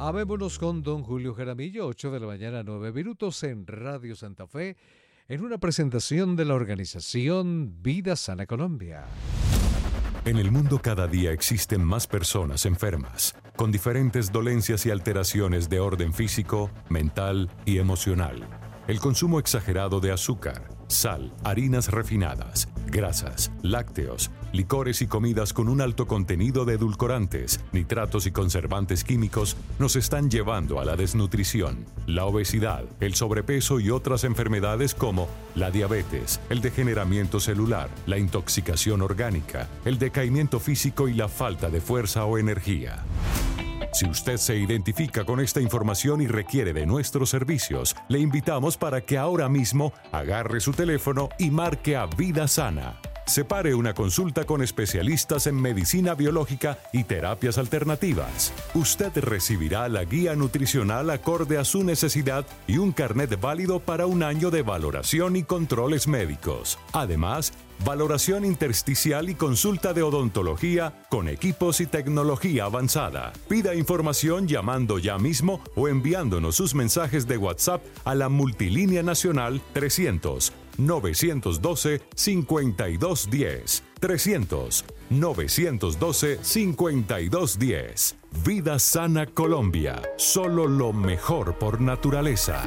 Habémonos con don Julio Jaramillo, 8 de la mañana, 9 minutos en Radio Santa Fe, en una presentación de la organización Vida Sana Colombia. En el mundo cada día existen más personas enfermas, con diferentes dolencias y alteraciones de orden físico, mental y emocional. El consumo exagerado de azúcar, sal, harinas refinadas, grasas, lácteos, licores y comidas con un alto contenido de edulcorantes, nitratos y conservantes químicos nos están llevando a la desnutrición, la obesidad, el sobrepeso y otras enfermedades como la diabetes, el degeneramiento celular, la intoxicación orgánica, el decaimiento físico y la falta de fuerza o energía. Si usted se identifica con esta información y requiere de nuestros servicios, le invitamos para que ahora mismo agarre su teléfono y marque a Vida Sana. Separe una consulta con especialistas en medicina biológica y terapias alternativas. Usted recibirá la guía nutricional acorde a su necesidad y un carnet válido para un año de valoración y controles médicos. Además, valoración intersticial y consulta de odontología con equipos y tecnología avanzada. Pida información llamando ya mismo o enviándonos sus mensajes de WhatsApp a la multilínea nacional 300-912-5210. 300-912-5210. Vida Sana Colombia. Solo lo mejor por naturaleza.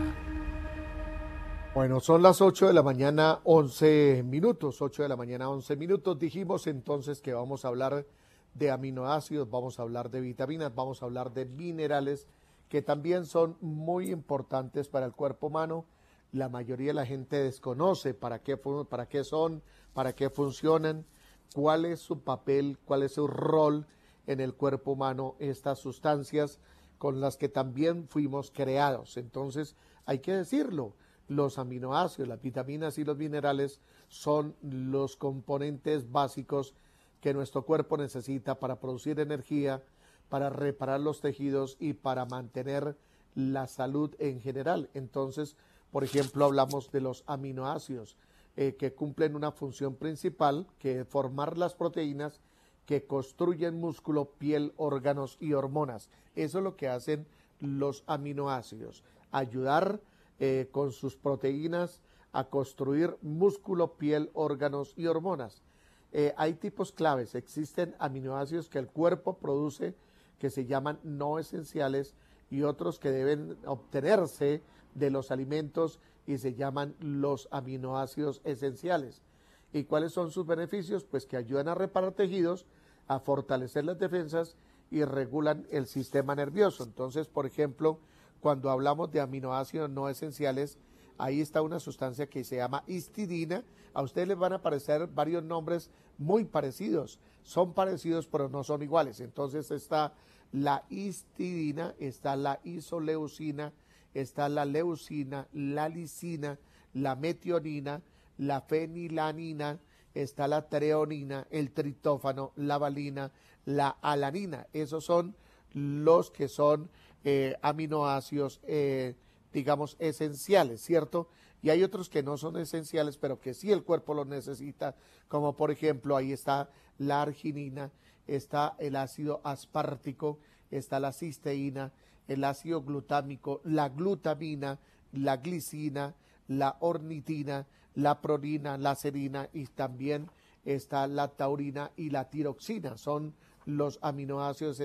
Bueno, son las 8 de la mañana, 11 minutos. 8 de la mañana, 11 minutos. Dijimos entonces que vamos a hablar de aminoácidos, vamos a hablar de vitaminas, vamos a hablar de minerales, que también son muy importantes para el cuerpo humano. La mayoría de la gente desconoce para qué son, para qué funcionan, cuál es su papel, cuál es su rol en el cuerpo humano, estas sustancias con las que también fuimos creados. Entonces, hay que decirlo, los aminoácidos, las vitaminas y los minerales son los componentes básicos que nuestro cuerpo necesita para producir energía, para reparar los tejidos y para mantener la salud en general. Entonces, por ejemplo, hablamos de los aminoácidos que cumplen una función principal, que es formar las proteínas que construyen músculo, piel, órganos y hormonas. Eso es lo que hacen los aminoácidos, ayudar con sus proteínas a construir músculo, piel, órganos y hormonas. Hay tipos claves, existen aminoácidos que el cuerpo produce que se llaman no esenciales y otros que deben obtenerse de los alimentos y se llaman los aminoácidos esenciales. ¿Y cuáles son sus beneficios? Pues que ayudan a reparar tejidos, a fortalecer las defensas y regulan el sistema nervioso. Entonces, por ejemplo, cuando hablamos de aminoácidos no esenciales, ahí está una sustancia que se llama histidina. A ustedes les van a aparecer varios nombres muy parecidos. Son parecidos, pero no son iguales. Entonces está la histidina, está la isoleucina, está la leucina, la lisina, la metionina, la fenilanina, está la treonina, el triptófano, la valina, la alanina. Esos son los que son aminoácidos, digamos, esenciales, ¿cierto? Y hay otros que no son esenciales, pero que sí el cuerpo los necesita, como por ejemplo, ahí está la arginina, está el ácido aspartico, está la cisteína, el ácido glutámico, la glutamina, la glicina, la ornitina, la prolina, la serina y también está la taurina y la tiroxina. Son los aminoácidos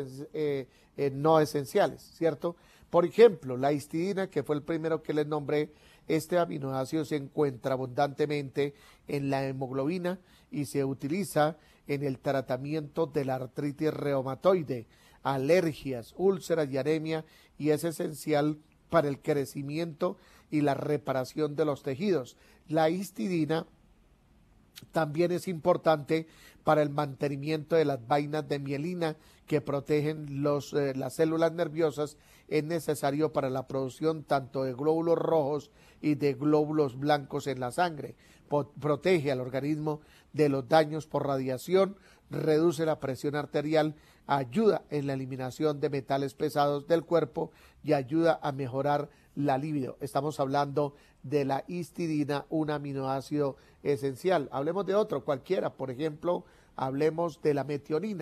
no esenciales, ¿cierto? Por ejemplo, la histidina, que fue el primero que les nombré, este aminoácido se encuentra abundantemente en la hemoglobina y se utiliza en el tratamiento de la artritis reumatoide, alergias, úlceras y anemia, y es esencial para el crecimiento y la reparación de los tejidos. La histidina también es importante para el mantenimiento de las vainas de mielina que protegen las células nerviosas. Es necesario para la producción tanto de glóbulos rojos y de glóbulos blancos en la sangre. Protege al organismo de los daños por radiación, reduce la presión arterial, ayuda en la eliminación de metales pesados del cuerpo y ayuda a mejorar la libido. Estamos hablando de la histidina, un aminoácido esencial. Hablemos de otro, cualquiera, por ejemplo, hablemos de la metionina.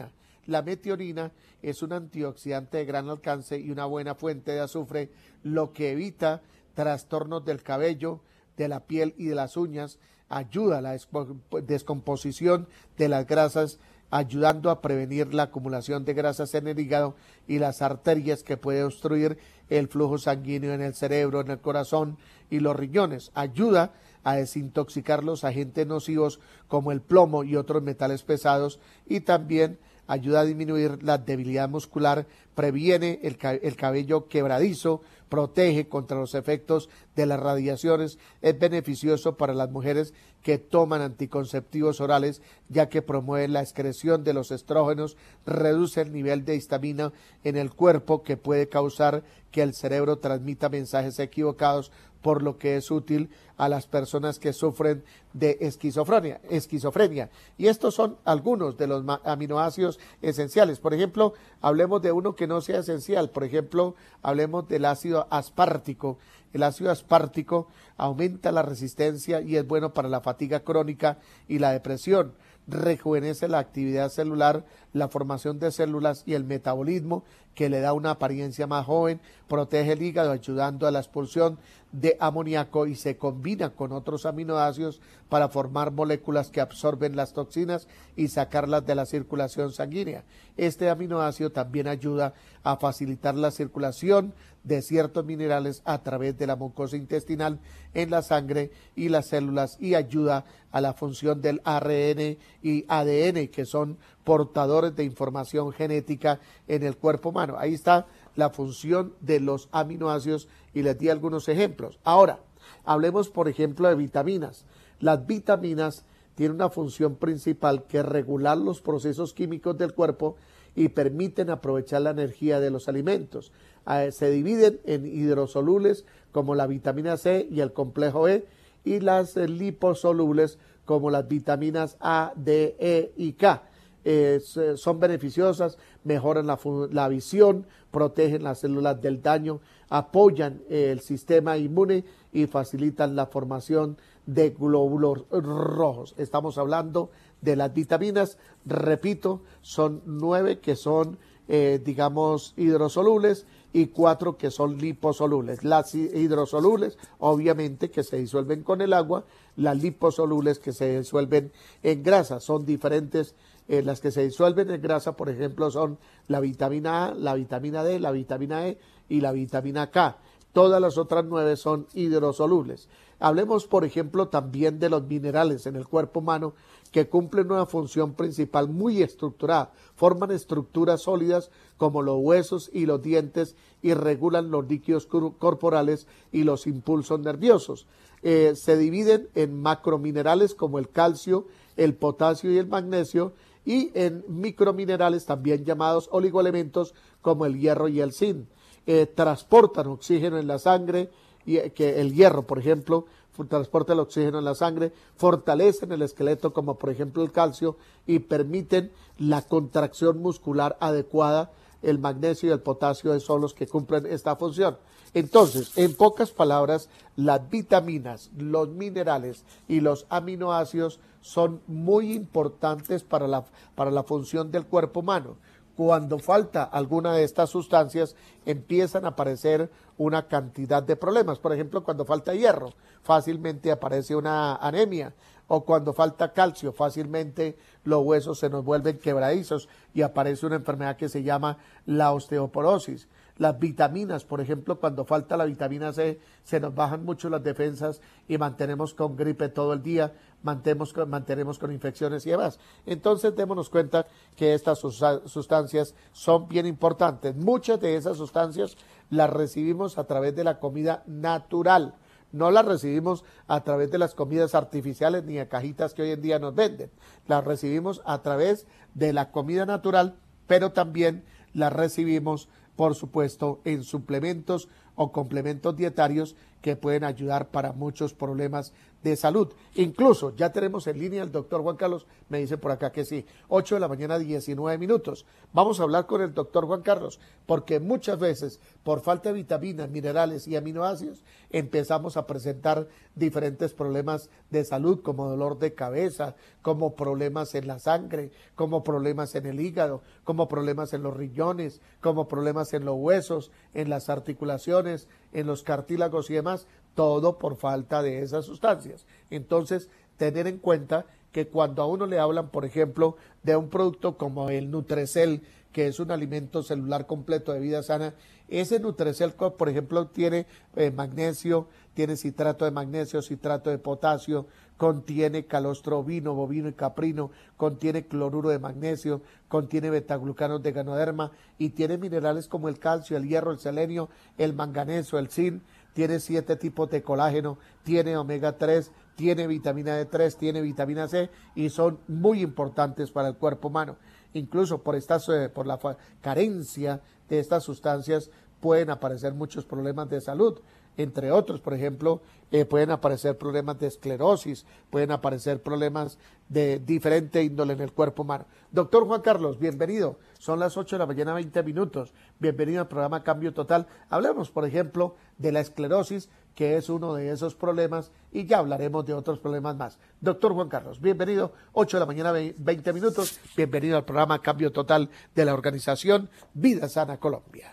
la metionina es un antioxidante de gran alcance y una buena fuente de azufre, lo que evita trastornos del cabello, de la piel y de las uñas, ayuda a la descomposición de las grasas, ayudando a prevenir la acumulación de grasas en el hígado y las arterias, que puede obstruir el flujo sanguíneo en el cerebro, en el corazón y los riñones. Ayuda a desintoxicar los agentes nocivos como el plomo y otros metales pesados, y también ayuda a disminuir la debilidad muscular, previene el cabello quebradizo, protege contra los efectos de las radiaciones, es beneficioso para las mujeres que toman anticonceptivos orales, ya que promueve la excreción de los estrógenos, reduce el nivel de histamina en el cuerpo, que puede causar que el cerebro transmita mensajes equivocados, por lo que es útil a las personas que sufren de esquizofrenia. Y estos son algunos de los aminoácidos esenciales. Por ejemplo, hablemos de uno que no sea esencial. Por ejemplo, hablemos del ácido aspartico. El ácido aspartico aumenta la resistencia y es bueno para la fatiga crónica y la depresión. Rejuvenece la actividad celular, la formación de células y el metabolismo, que le da una apariencia más joven, protege el hígado ayudando a la expulsión de amoníaco y se combina con otros aminoácidos para formar moléculas que absorben las toxinas y sacarlas de la circulación sanguínea. Este aminoácido también ayuda a facilitar la circulación de ciertos minerales a través de la mucosa intestinal en la sangre y las células, y ayuda a la función del ARN y ADN, que son portadores de información genética en el cuerpo humano. Ahí está la función de los aminoácidos y les di algunos ejemplos. Ahora, hablemos por ejemplo de vitaminas. Las vitaminas tienen una función principal, que es regular los procesos químicos del cuerpo y permiten aprovechar la energía de los alimentos. Se dividen en hidrosolubles como la vitamina C y el complejo E, y las liposolubles como las vitaminas A, D, E y K. Son beneficiosas, mejoran la visión, protegen las células del daño, apoyan el sistema inmune y facilitan la formación de glóbulos rojos. Estamos hablando de las vitaminas, repito, son 9 que son, hidrosolubles y 4 que son liposolubles. Las hidrosolubles, obviamente, que se disuelven con el agua, las liposolubles que se disuelven en grasa. Son diferentes. Las que se disuelven en grasa, por ejemplo, son la vitamina A, la vitamina D, la vitamina E y la vitamina K. Todas las otras 9 son hidrosolubles. Hablemos, por ejemplo, también de los minerales en el cuerpo humano, que cumplen una función principal muy estructurada. Forman estructuras sólidas como los huesos y los dientes y regulan los líquidos corporales y los impulsos nerviosos. Se dividen en macrominerales como el calcio, el potasio y el magnesio, y en microminerales también llamados oligoelementos como el hierro y el zinc. Transportan oxígeno en la sangre, y que el hierro, por ejemplo, transporta el oxígeno en la sangre, fortalecen el esqueleto como por ejemplo el calcio y permiten la contracción muscular adecuada. El magnesio y el potasio son los que cumplen esta función. Entonces, en pocas palabras, las vitaminas, los minerales y los aminoácidos son muy importantes para la función del cuerpo humano. Cuando falta alguna de estas sustancias, empiezan a aparecer una cantidad de problemas. Por ejemplo, cuando falta hierro, fácilmente aparece una anemia, o cuando falta calcio, fácilmente los huesos se nos vuelven quebradizos y aparece una enfermedad que se llama la osteoporosis. Las vitaminas, por ejemplo, cuando falta la vitamina C, se nos bajan mucho las defensas y mantenemos con gripe todo el día, mantenemos con infecciones y demás. Entonces, démonos cuenta que estas sustancias son bien importantes. Muchas de esas sustancias las recibimos a través de la comida natural. No las recibimos a través de las comidas artificiales ni de cajitas que hoy en día nos venden. Las recibimos a través de la comida natural, pero también las recibimos, por supuesto, en suplementos o complementos dietarios que pueden ayudar para muchos problemas de salud. Incluso ya tenemos en línea al doctor Juan Carlos, me dice por acá que sí, 8 de la mañana 19 minutos. Vamos a hablar con el doctor Juan Carlos, porque muchas veces por falta de vitaminas, minerales y aminoácidos empezamos a presentar diferentes problemas de salud, como dolor de cabeza, como problemas en la sangre, como problemas en el hígado, como problemas en los riñones, como problemas en los huesos, en las articulaciones, en los cartílagos y demás, todo por falta de esas sustancias. Entonces, tener en cuenta que cuando a uno le hablan, por ejemplo, de un producto como el Nutrecel, que es un alimento celular completo de vida sana, ese Nutrecel, por ejemplo, tiene magnesio, tiene citrato de magnesio, citrato de potasio, contiene calostro ovino, bovino y caprino, contiene cloruro de magnesio, contiene betaglucanos de ganoderma y tiene minerales como el calcio, el hierro, el selenio, el manganeso, el zinc, tiene 7 tipos de colágeno, tiene omega 3, tiene vitamina D3, tiene vitamina C y son muy importantes para el cuerpo humano. Incluso por la carencia de estas sustancias pueden aparecer muchos problemas de salud. Entre otros, por ejemplo, pueden aparecer problemas de esclerosis, pueden aparecer problemas de diferente índole en el cuerpo humano. Doctor Juan Carlos, bienvenido. Son las 8 de la mañana, 20 minutos. Bienvenido al programa Cambio Total. Hablemos, por ejemplo, de la esclerosis, que es uno de esos problemas, y ya hablaremos de otros problemas más. Doctor Juan Carlos, bienvenido. 8 de la mañana, 20 minutos. Bienvenido al programa Cambio Total de la organización Vida Sana Colombia.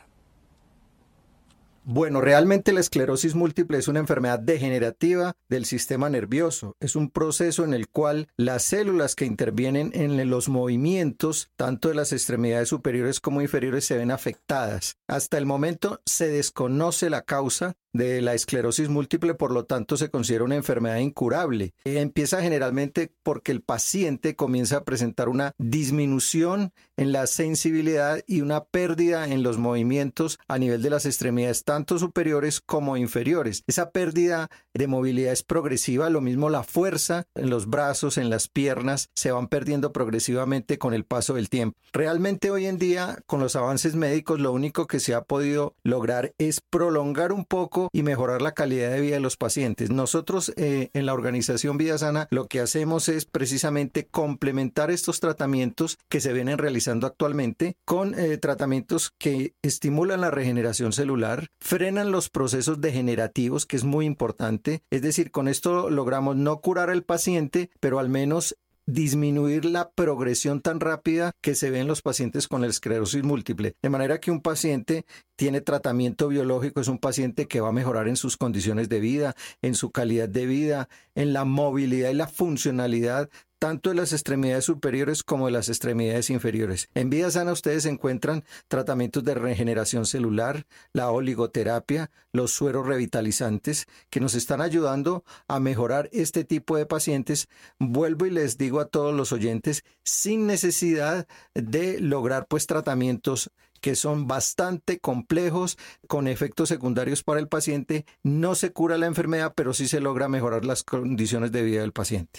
Bueno, realmente la esclerosis múltiple es una enfermedad degenerativa del sistema nervioso. Es un proceso en el cual las células que intervienen en los movimientos, tanto de las extremidades superiores como inferiores, se ven afectadas. Hasta el momento se desconoce la causa de la esclerosis múltiple, por lo tanto se considera una enfermedad incurable. Empieza generalmente porque el paciente comienza a presentar una disminución en la sensibilidad y una pérdida en los movimientos a nivel de las extremidades, tanto superiores como inferiores. Esa pérdida de movilidad es progresiva, lo mismo la fuerza en los brazos, en las piernas, se van perdiendo progresivamente con el paso del tiempo. Realmente hoy en día, con los avances médicos, lo único que se ha podido lograr es prolongar un poco y mejorar la calidad de vida de los pacientes. Nosotros en la organización Vida Sana lo que hacemos es precisamente complementar estos tratamientos que se vienen realizando actualmente con tratamientos que estimulan la regeneración celular, frenan los procesos degenerativos, que es muy importante. Es decir, con esto logramos no curar al paciente, pero al menos disminuir la progresión tan rápida que se ve en los pacientes con la esclerosis múltiple. De manera que un paciente tiene tratamiento biológico, es un paciente que va a mejorar en sus condiciones de vida, en su calidad de vida, en la movilidad y la funcionalidad tanto de las extremidades superiores como de las extremidades inferiores. En Vida Sana ustedes encuentran tratamientos de regeneración celular, la oligoterapia, los sueros revitalizantes que nos están ayudando a mejorar este tipo de pacientes. Vuelvo y les digo a todos los oyentes, sin necesidad de lograr tratamientos que son bastante complejos, con efectos secundarios para el paciente. No se cura la enfermedad, pero sí se logra mejorar las condiciones de vida del paciente.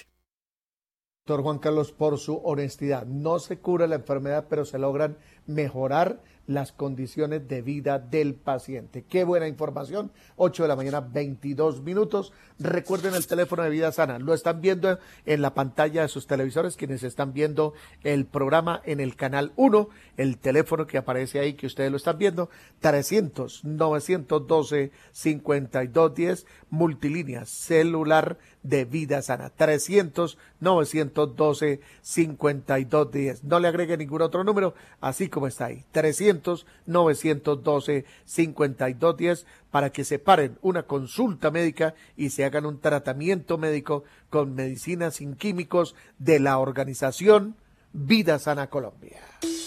Doctor Juan Carlos, por su honestidad, no se cura la enfermedad, pero se logran mejorar las condiciones de vida del paciente. Qué buena información. 8 de la mañana, 22 minutos. Recuerden el teléfono de Vida Sana. Lo están viendo en la pantalla de sus televisores, quienes están viendo el programa en el canal 1. El teléfono que aparece ahí, que ustedes lo están viendo, 300-912-5210, multilínea celular de Vida Sana. 300-912-5210. No le agregue ningún otro número, así como está ahí. 300-912-5210 para que separen una consulta médica y se hagan un tratamiento médico con medicinas sin químicos de la organización Vida Sana Colombia.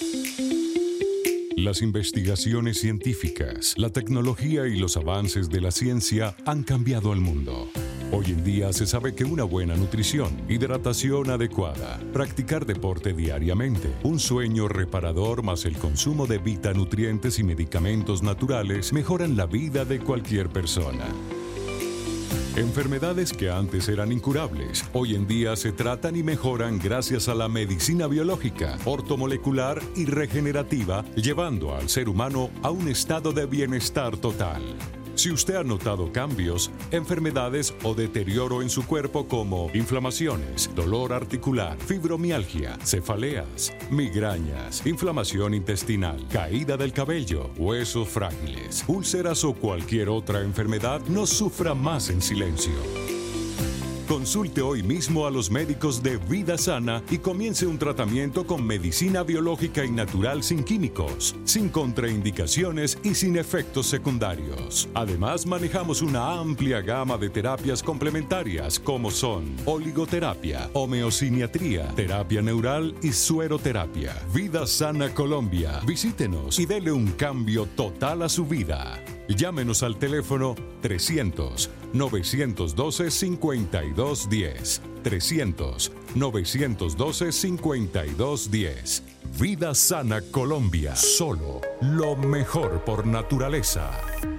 Las investigaciones científicas, la tecnología y los avances de la ciencia han cambiado el mundo. Hoy en día se sabe que una buena nutrición, hidratación adecuada, practicar deporte diariamente, un sueño reparador más el consumo de vitanutrientes y medicamentos naturales mejoran la vida de cualquier persona. Enfermedades que antes eran incurables, hoy en día se tratan y mejoran gracias a la medicina biológica, ortomolecular y regenerativa, llevando al ser humano a un estado de bienestar total. Si usted ha notado cambios, enfermedades o deterioro en su cuerpo como inflamaciones, dolor articular, fibromialgia, cefaleas, migrañas, inflamación intestinal, caída del cabello, huesos frágiles, úlceras o cualquier otra enfermedad, no sufra más en silencio. Consulte hoy mismo a los médicos de Vida Sana y comience un tratamiento con medicina biológica y natural sin químicos, sin contraindicaciones y sin efectos secundarios. Además, manejamos una amplia gama de terapias complementarias como son oligoterapia, homeosiniatría, terapia neural y sueroterapia. Vida Sana Colombia. Visítenos y dele un cambio total a su vida. Llámenos al teléfono 300-912-5210. 300-912-5210. Vida Sana Colombia. Solo lo mejor por naturaleza.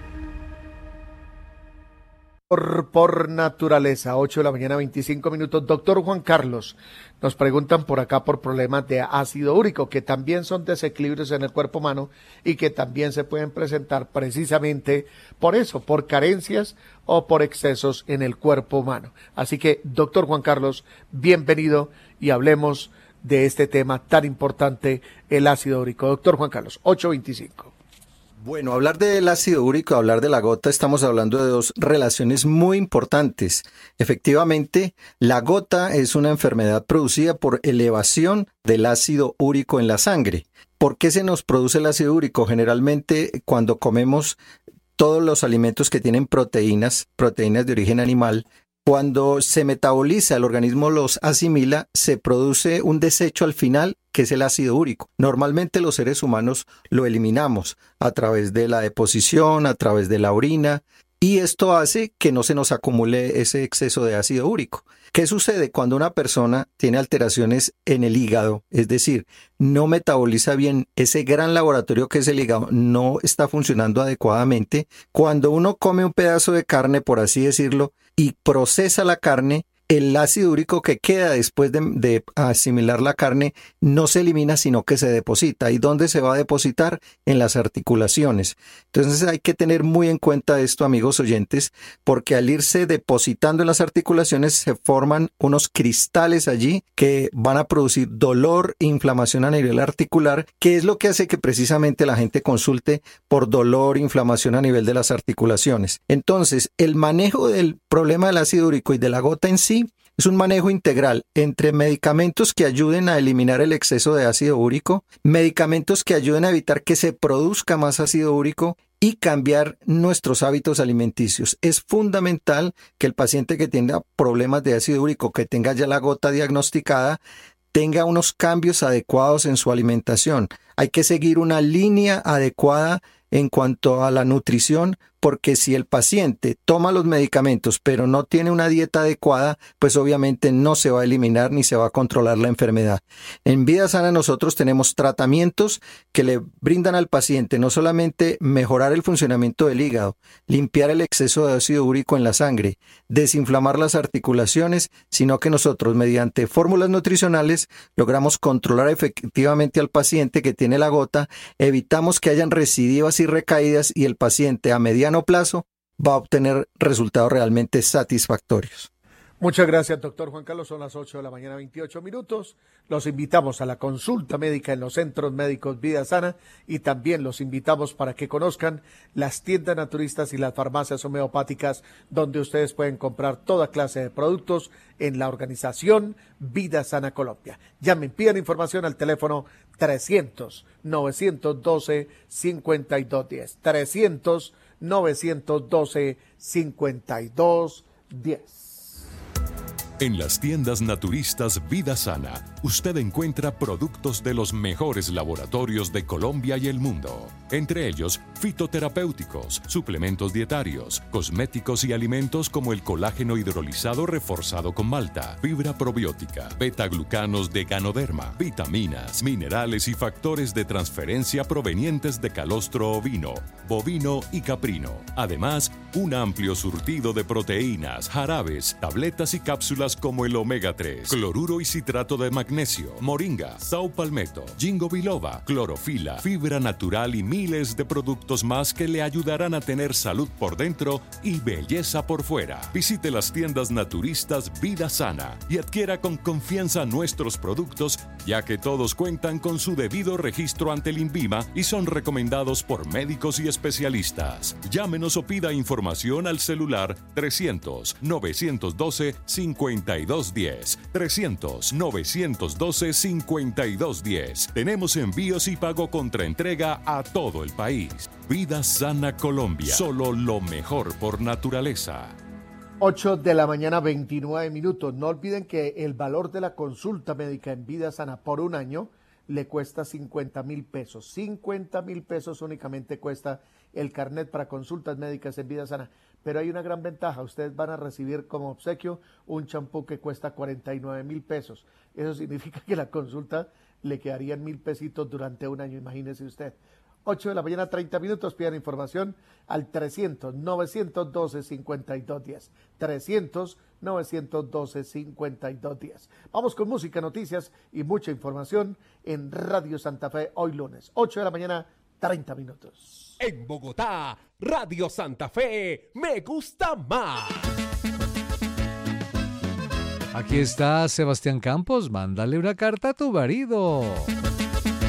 Por naturaleza, 8 de la mañana, 25 minutos. Doctor Juan Carlos, nos preguntan por acá por problemas de ácido úrico, que también son desequilibrios en el cuerpo humano y que también se pueden presentar precisamente por eso, por carencias o por excesos en el cuerpo humano. Así que, doctor Juan Carlos, bienvenido y hablemos de este tema tan importante, el ácido úrico. Doctor Juan Carlos, 8:25. Bueno, hablar del ácido úrico, hablar de la gota, estamos hablando de dos relaciones muy importantes. Efectivamente, la gota es una enfermedad producida por elevación del ácido úrico en la sangre. ¿Por qué se nos produce el ácido úrico? Generalmente, cuando comemos todos los alimentos que tienen proteínas de origen animal, cuando se metaboliza, el organismo los asimila, se produce un desecho al final, que es el ácido úrico. Normalmente los seres humanos lo eliminamos a través de la deposición, a través de la orina, y esto hace que no se nos acumule ese exceso de ácido úrico. ¿Qué sucede cuando una persona tiene alteraciones en el hígado? Es decir, no metaboliza bien, ese gran laboratorio que es el hígado no está funcionando adecuadamente. Cuando uno come un pedazo de carne, por así decirlo, y procesa la carne, el ácido úrico que queda después de asimilar la carne no se elimina, sino que se deposita. ¿Y dónde se va a depositar? En las articulaciones. Entonces hay que tener muy en cuenta esto, amigos oyentes, porque al irse depositando en las articulaciones se forman unos cristales allí que van a producir dolor e inflamación a nivel articular, que es lo que hace que precisamente la gente consulte por dolor e inflamación a nivel de las articulaciones. Entonces, el manejo del problema del ácido úrico y de la gota en sí es un manejo integral entre medicamentos que ayuden a eliminar el exceso de ácido úrico, medicamentos que ayuden a evitar que se produzca más ácido úrico y cambiar nuestros hábitos alimenticios. Es fundamental que el paciente que tenga problemas de ácido úrico, que tenga ya la gota diagnosticada, tenga unos cambios adecuados en su alimentación. Hay que seguir una línea adecuada en cuanto a la nutrición, porque si el paciente toma los medicamentos pero no tiene una dieta adecuada, pues obviamente no se va a eliminar ni se va a controlar la enfermedad. En Vida Sana nosotros tenemos tratamientos que le brindan al paciente no solamente mejorar el funcionamiento del hígado, limpiar el exceso de ácido úrico en la sangre, desinflamar las articulaciones, sino que nosotros mediante fórmulas nutricionales logramos controlar efectivamente al paciente que tiene la gota, evitamos que hayan recidivas y recaídas y el paciente a mediano plazo va a obtener resultados realmente satisfactorios. Muchas gracias, doctor Juan Carlos. Son las 8 de la mañana, 28 minutos. Los invitamos a la consulta médica en los centros médicos Vida Sana y también los invitamos para que conozcan las tiendas naturistas y las farmacias homeopáticas donde ustedes pueden comprar toda clase de productos en la organización Vida Sana Colombia. Llamen, pidan información al teléfono 300-912-5210. 300-912-5210. En las tiendas naturistas Vida Sana, usted encuentra productos de los mejores laboratorios de Colombia y el mundo. Entre ellos, fitoterapéuticos, suplementos dietarios, cosméticos y alimentos como el colágeno hidrolizado reforzado con malta, fibra probiótica, beta-glucanos de Ganoderma, vitaminas, minerales y factores de transferencia provenientes de calostro ovino, bovino y caprino. Además, un amplio surtido de proteínas, jarabes, tabletas y cápsulas nutritivas como el omega 3, cloruro y citrato de magnesio, moringa, saupalmeto, ginkgo biloba, clorofila, fibra natural y miles de productos más que le ayudarán a tener salud por dentro y belleza por fuera. Visite las tiendas naturistas Vida Sana y adquiera con confianza nuestros productos, ya que todos cuentan con su debido registro ante el INVIMA y son recomendados por médicos y especialistas. Llámenos o pida información al celular 300-912-5210. 300-912-5210. Tenemos envíos y pago contra entrega a todo el país. Vida Sana Colombia. Solo lo mejor por naturaleza. 8 de la mañana, 29 minutos. No olviden que el valor de la consulta médica en Vida Sana por un año le cuesta 50,000 pesos. 50,000 pesos únicamente cuesta el carnet para consultas médicas en Vida Sana. Pero hay una gran ventaja. Ustedes van a recibir como obsequio un champú que cuesta 49,000 pesos. Eso significa que la consulta le quedarían 1,000 pesitos durante un año. Imagínese usted. 8 de la mañana, 30 minutos. Pidan información al 300-912-5210. 300-912-5210. Vamos con música, noticias y mucha información en Radio Santa Fe hoy lunes. 8 de la mañana, 30 minutos. En Bogotá, Radio Santa Fe, me gusta más. Aquí está Sebastián Campos. Mándale una carta a tu marido.